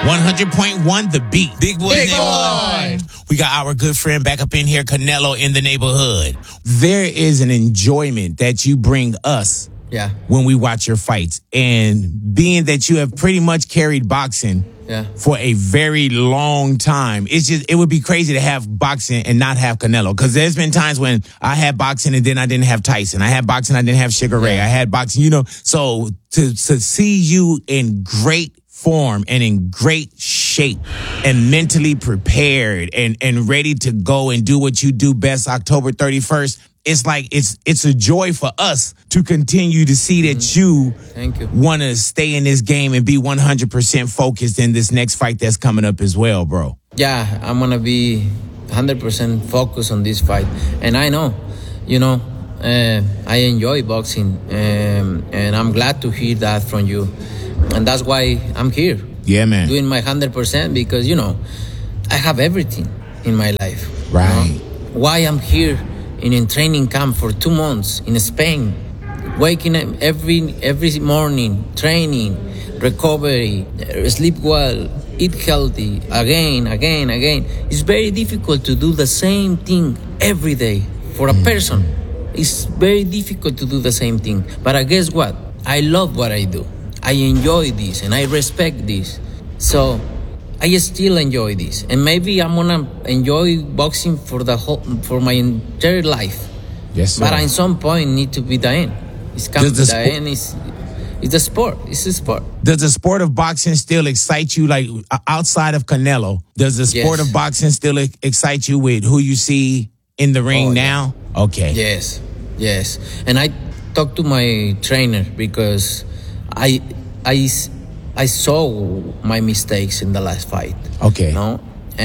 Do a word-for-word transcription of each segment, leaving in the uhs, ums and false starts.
one hundred point one The Beat. Big Boy Big Neighborhood. We got our good friend back up in here, Canelo in the neighborhood. There is an enjoyment that you bring us Yeah. when we watch your fights. And being that you have pretty much carried boxing Yeah. for a very long time, it's just, it would be crazy to have boxing and not have Canelo. Because there's been times when I had boxing and then I didn't have Tyson. I had boxing, I didn't have Sugar Ray. I had boxing, you know. So to, to see you in great form and in great shape and mentally prepared and, and ready to go and do what you do best October thirty-first, it's like it's it's a joy for us to continue to see that you, Thank you. want to stay in this game and be one hundred percent focused in this next fight that's coming up as well, bro. Yeah, I'm going to be one hundred percent focused on this fight. And I know, you know, uh, I enjoy boxing. Um, and I'm glad to hear that from you. And that's why I'm here. Yeah, man. Doing my one hundred percent because, you know, I have everything in my life. Right. You know? Why I'm here in a training camp for two months in Spain, waking up every every morning, training, recovery, sleep well, eat healthy, again, again, again. It's very difficult to do the same thing every day for a person. It's very difficult to do the same thing. But I guess what? I love what I do. I enjoy this and I respect this. So I still enjoy this. And maybe I'm gonna enjoy boxing for the whole, for my entire life. Yes, sir. But at some point need to be the end. It's come to Does the, the spo- end. It's, it's a sport. It's a sport. Does the sport of boxing still excite you, like uh, outside of Canelo? Does the sport Yes. of boxing still ex- excite you with who you see in the ring Oh, now? Okay. Yes, yes. And I talked to my trainer because I, I, I saw my mistakes in the last fight. Okay. No,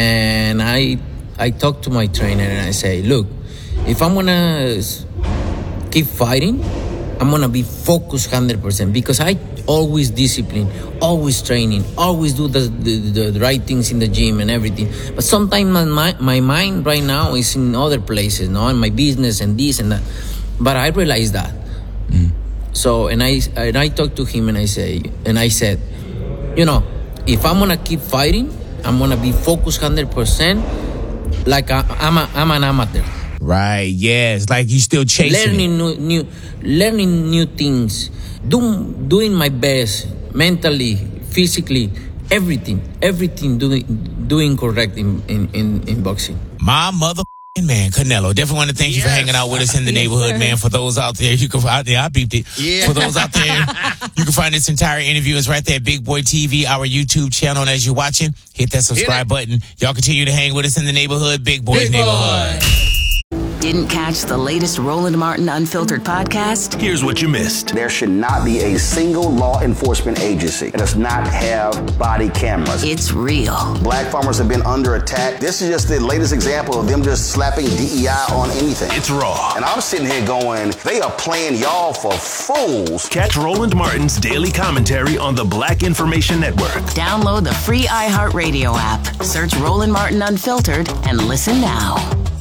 and I, I talked to my trainer and I say, look, if I'm gonna s- keep fighting, I'm gonna be focused one hundred percent because I always discipline, always training, always do the, the, the right things in the gym and everything. But sometimes my, mi- my mind right now is in other places, no, in my business and this and that. But I realize that. Mm. So, and I, and I talked to him and I say, and I said, you know, if I'm gonna keep fighting, I'm gonna be focused one hundred percent like I, I'm, a, I'm an amateur. Right, yes. Like you still chasing Learning it. new, new, learning new things, do, doing my best mentally, physically, everything, everything doing, doing correct in, in, in, in boxing. My mother man, Canelo. Definitely want to thank you for Yes. hanging out with us in the neighborhood, man. For those out there, you can out there, I beeped it. Yeah. For those out there, you can find this entire interview is right there at Big Boy T V, our YouTube channel. And as you're watching, hit that subscribe button. Y'all continue to hang with us in the neighborhood, Big Boy's Big Boy. neighborhood. Didn't catch the latest Roland Martin Unfiltered podcast? Here's what you missed. There should not be a single law enforcement agency that does not have body cameras. It's real. Black farmers have been under attack. This is just the latest example of them just slapping D E I on anything. It's raw. And I'm sitting here going, they are playing y'all for fools. Catch Roland Martin's daily commentary on the Black Information Network. Download the free iHeartRadio app. Search Roland Martin Unfiltered and listen now.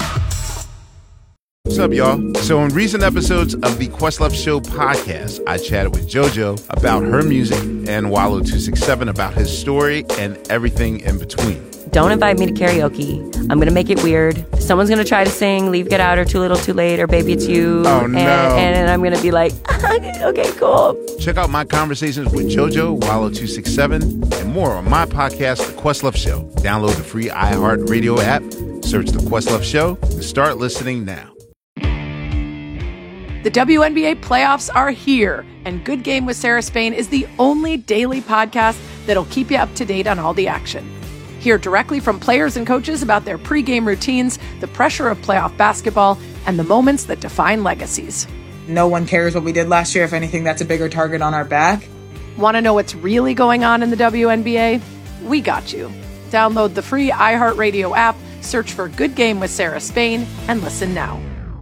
What's up, y'all? So in recent episodes of the Questlove Show podcast, I chatted with JoJo about her music and Wallow two six seven about his story and everything in between. Don't invite me to karaoke. I'm going to make it weird. Someone's going to try to sing Leave, Get Out, or Too Little, Too Late, or Baby It's You. Oh, and, no. And I'm going to be like, okay, cool. Check out my conversations with JoJo, Wallow two six seven, and more on my podcast, The Questlove Show. Download the free iHeartRadio app, search The Questlove Show, and start listening now. The W N B A playoffs are here, and Good Game with Sarah Spain is the only daily podcast that'll keep you up to date on all the action. Hear directly from players and coaches about their pregame routines, the pressure of playoff basketball, and the moments that define legacies. No one cares what we did last year. If anything, that's a bigger target on our back. Want to know what's really going on in the W N B A? We got you. Download the free iHeartRadio app, search for Good Game with Sarah Spain, and listen now.